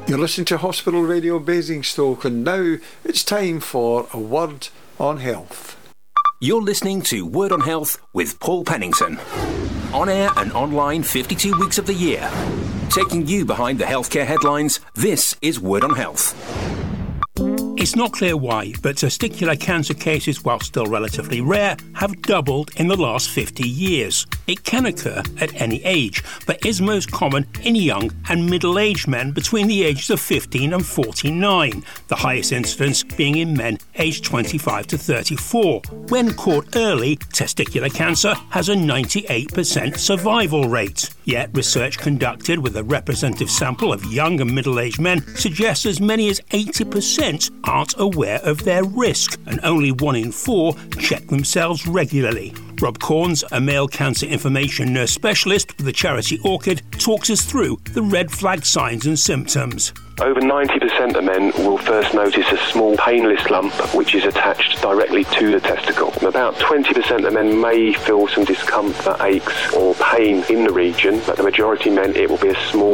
You're listening to Hospital Radio Basingstoke, and now it's time for a Word on Health. You're listening to Word on Health with Paul Pennington. On air and online 52 weeks of the year. Taking you behind the healthcare headlines, this is Word on Health. It's not clear why, but testicular cancer cases, while still relatively rare, have doubled in the last 50 years. It can occur at any age, but is most common in young and middle-aged men between the ages of 15 and 49, the highest incidence being in men aged 25 to 34. When caught early, testicular cancer has a 98% survival rate. Yet research conducted with a representative sample of young and middle-aged men suggests as many as 80% aren't aware of their risk, and only 1 in 4 check themselves regularly. Rob Corns, a male cancer information nurse specialist with the charity Orchid, talks us through the red flag signs and symptoms. Over 90% of men will first notice a small painless lump which is attached directly to the testicle. And about 20% of men may feel some discomfort, aches or pain in the region, but the majority of men it will be a small